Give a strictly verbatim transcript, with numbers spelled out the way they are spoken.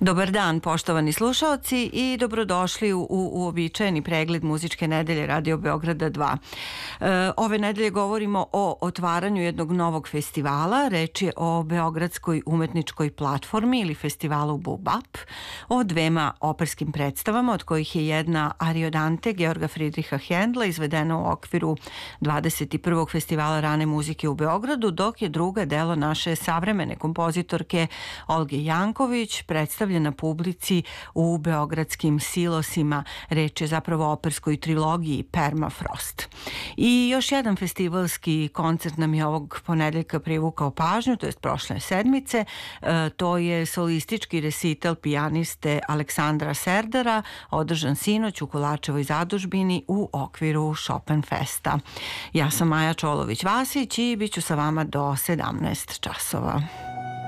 Dobar dan, poštovani slušaoci, i dobrodošli u uobičajeni pregled muzičke nedelje Radio Beograda dva. E, ove nedelje govorimo o otvaranju jednog novog festivala. Reč je o Beogradskoj umetničkoj platformi ili festivalu Bubap, o dvema operskim predstavama, od kojih je jedna Ariodante Georga Fridriha Hendla, izvedena u okviru dvadeset prvog festivala rane muzike u Beogradu, dok je druga delo naše savremene kompozitorke Olge Janković, predstavljena na publici u beogradskim silosima. Reč je zapravo o operskoj trilogiji Permafrost. I još jedan festivalski koncert nam je ovog ponedeljka privukao pažnju, to jest prošle sedmice. E, to je solistički resital pijaniste Aleksandra Serdara, održan sinoć u Kulačevoj zadužbini u okviru Chopin Festa. Ja sam Maja Čolović-Vasić i bit ću sa vama do sedamnaest časova.